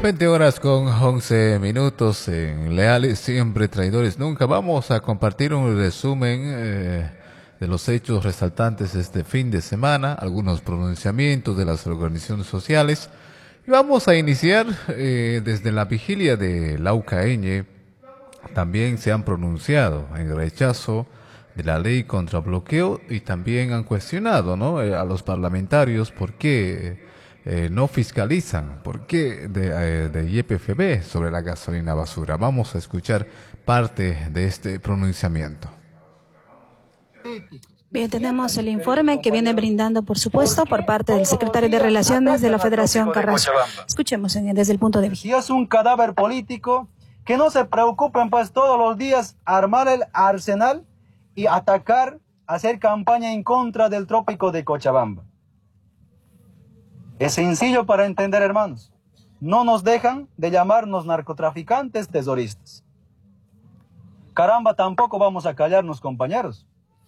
20 horas con 11 minutos en Leales Siempre, Traidores Nunca. Vamos a compartir un resumen de los hechos resaltantes este fin de semana, algunos pronunciamientos de las organizaciones sociales. Y vamos a iniciar desde la vigilia de Laucaeñe. También se han pronunciado en rechazo de la ley contra bloqueo y también han cuestionado, ¿no?, a los parlamentarios por qué no fiscalizan, por qué de YPFB sobre la gasolina basura. Vamos a escuchar parte de este pronunciamiento. Bien, tenemos el informe que viene brindando, por supuesto, por parte del secretario de Relaciones de la Federación Carrasco. Escuchemos desde el punto de vista. Si es un cadáver político, que no se preocupen pues todos los días armar el arsenal y atacar, hacer campaña en contra del trópico de Cochabamba. Es sencillo para entender, hermanos. No nos dejan de llamarnos narcotraficantes, terroristas. Caramba, tampoco vamos a callarnos, compañeros.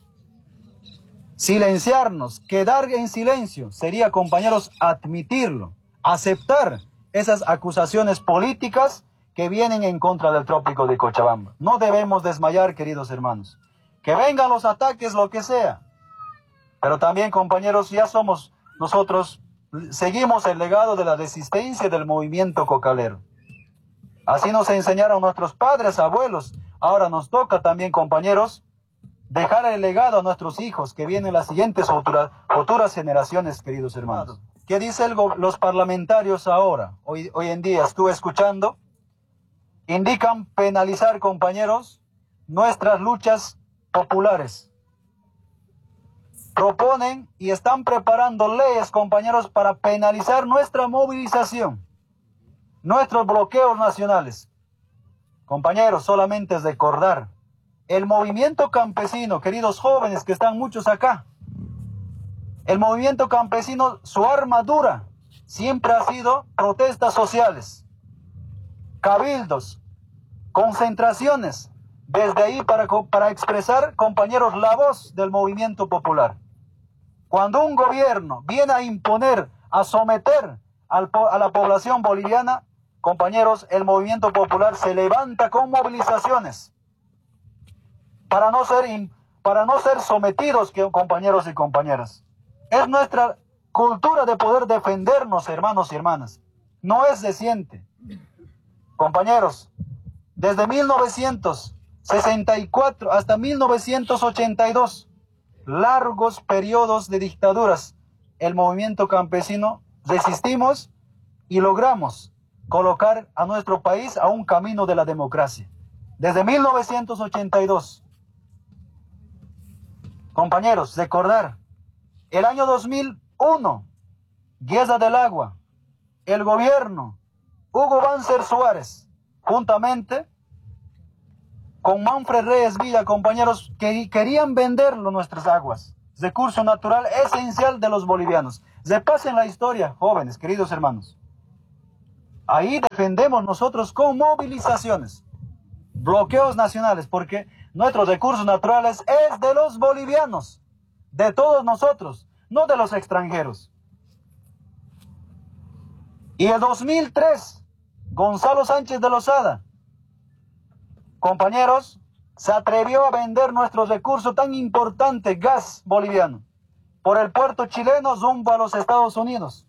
Silenciarnos, quedar en silencio, sería, compañeros, admitirlo, aceptar esas acusaciones políticas que vienen en contra del trópico de Cochabamba. No debemos desmayar, queridos hermanos. Que vengan los ataques, lo que sea. Pero también, compañeros, ya somos nosotros, seguimos el legado de la resistencia del movimiento cocalero. Así nos enseñaron nuestros padres, abuelos. Ahora nos toca también, compañeros, dejar el legado a nuestros hijos, que vienen las siguientes futuras generaciones, queridos hermanos. ¿Qué dicen los parlamentarios ahora? Hoy en día estuve escuchando. Indican penalizar, compañeros, nuestras luchas populares. Proponen y están preparando leyes, compañeros, para penalizar nuestra movilización, nuestros bloqueos nacionales. Compañeros, solamente es recordar, el movimiento campesino, queridos jóvenes que están muchos acá, el movimiento campesino, su armadura siempre ha sido protestas sociales, cabildos, concentraciones, desde ahí para expresar, compañeros, la voz del movimiento popular. Cuando un gobierno viene a imponer, a someter a la población boliviana, compañeros, el movimiento popular se levanta con movilizaciones para no ser sometidos, compañeros y compañeras. Es nuestra cultura de poder defendernos, hermanos y hermanas. No es reciente. Compañeros, desde 1964 hasta 1982, largos periodos de dictaduras, el movimiento campesino resistimos y logramos colocar a nuestro país a un camino de la democracia. Desde 1982. Compañeros, recordar, el año 2001, Guerra del Agua, el gobierno, Hugo Banzer Suárez, juntamente con Manfred Reyes Villa, compañeros, que querían venderlo nuestras aguas, recurso natural esencial de los bolivianos. Repasen la historia, jóvenes, queridos hermanos. Ahí defendemos nosotros con movilizaciones, bloqueos nacionales, porque nuestros recursos naturales es de los bolivianos, de todos nosotros, no de los extranjeros. Y el 2003, Gonzalo Sánchez de Lozada, compañeros, se atrevió a vender nuestro recurso tan importante, gas boliviano, por el puerto chileno rumbo a los Estados Unidos.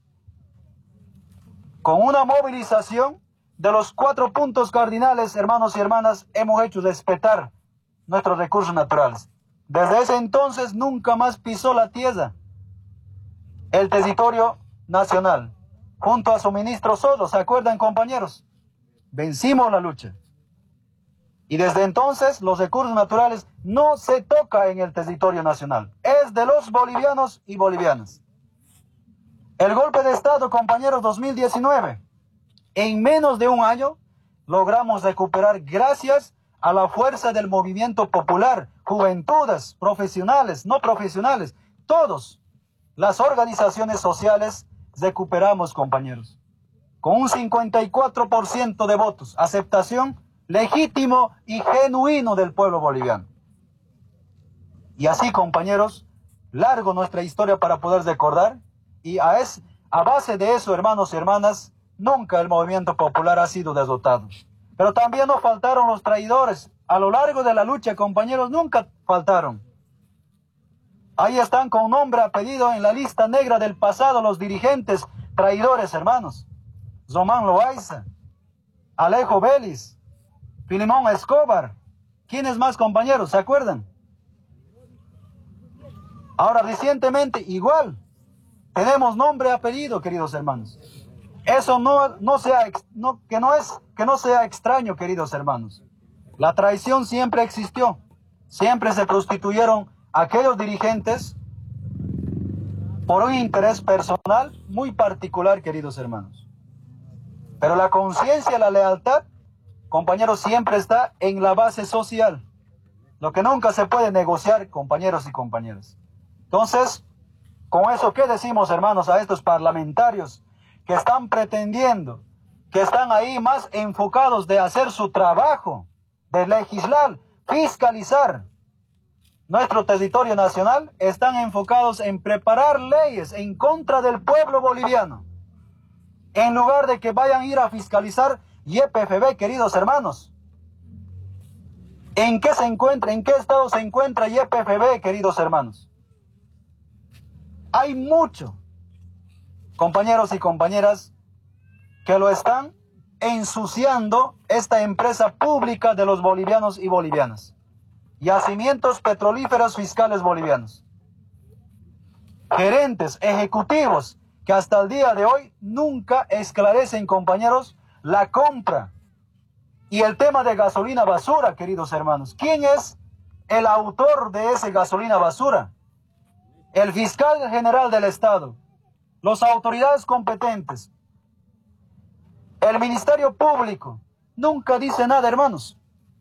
Con una movilización de los 4 puntos cardinales, hermanos y hermanas, hemos hecho respetar nuestros recursos naturales. Desde ese entonces nunca más pisó la tierra el territorio nacional. Junto a su ministro Soto, ¿se acuerdan, compañeros? Vencimos la lucha. Y desde entonces los recursos naturales no se tocan en el territorio nacional. Es de los bolivianos y bolivianas. El golpe de Estado, compañeros, 2019. En menos de un año logramos recuperar, gracias a la fuerza del movimiento popular, juventudes, profesionales, no profesionales, todos, las organizaciones sociales, recuperamos, compañeros, con un 54% de votos, aceptación legítimo y genuino del pueblo boliviano. Y así, compañeros, largo nuestra historia para poder recordar, y a base de eso, hermanos y hermanas, nunca el movimiento popular ha sido derrotado. Pero también no faltaron los traidores. A lo largo de la lucha, compañeros, nunca faltaron. Ahí están con nombre, apellido en la lista negra del pasado los dirigentes traidores, hermanos. Román Loaiza, Alejo Vélez, Filimón Escobar. ¿Quiénes más, compañeros? ¿Se acuerdan? Ahora, recientemente, igual, tenemos nombre, apellido, queridos hermanos. Eso que no sea extraño, queridos hermanos. La traición siempre existió. Siempre se prostituyeron aquellos dirigentes por un interés personal muy particular, queridos hermanos. Pero la conciencia, la lealtad, compañeros, siempre está en la base social. Lo que nunca se puede negociar, compañeros y compañeras. Entonces, con eso, ¿qué decimos, hermanos, a estos parlamentarios que están pretendiendo, que están ahí más enfocados de hacer su trabajo, de legislar, fiscalizar nuestro territorio nacional? Están enfocados en preparar leyes en contra del pueblo boliviano, en lugar de que vayan a ir a fiscalizar YPFB, queridos hermanos. ¿En qué estado se encuentra YPFB, queridos hermanos? Hay mucho, compañeros y compañeras, que lo están ensuciando esta empresa pública de los bolivianos y bolivianas. Yacimientos petrolíferos fiscales bolivianos. Gerentes, ejecutivos, que hasta el día de hoy nunca esclarecen, compañeros, la compra y el tema de gasolina basura, queridos hermanos. ¿Quién es el autor de ese gasolina basura? El fiscal general del Estado, las autoridades competentes, el Ministerio Público. Nunca dice nada, hermanos.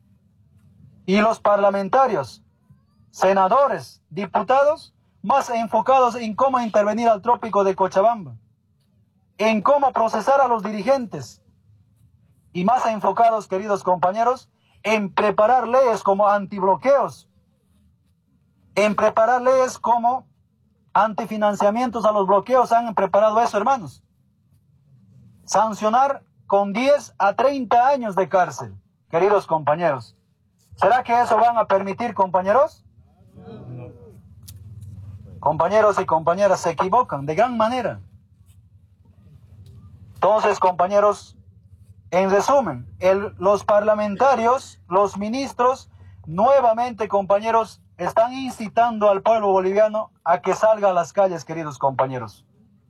Y los parlamentarios, senadores, diputados, más enfocados en cómo intervenir al trópico de Cochabamba, en cómo procesar a los dirigentes, y más enfocados, queridos compañeros, en preparar leyes como antibloqueos, en preparar leyes como antifinanciamientos a los bloqueos. Han preparado eso, hermanos. Sancionar con 10 a 30 años de cárcel, queridos compañeros. ¿Será que eso van a permitir, compañeros? Compañeros y compañeras, se equivocan de gran manera. Entonces, compañeros, en resumen, los parlamentarios, los ministros, nuevamente, compañeros, están incitando al pueblo boliviano a que salga a las calles, queridos compañeros.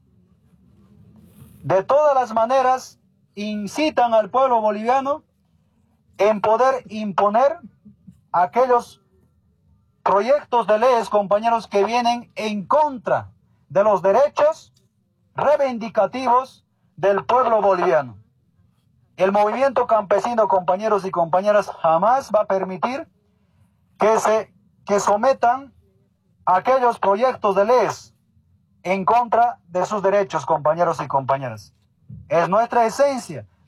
De todas las maneras, incitan al pueblo boliviano en poder imponer aquellos proyectos de leyes, compañeros, que vienen en contra de los derechos reivindicativos del pueblo boliviano. El movimiento campesino, compañeros y compañeras, jamás va a permitir que sometan aquellos proyectos de leyes en contra de sus derechos, compañeros y compañeras. Es nuestra esencia,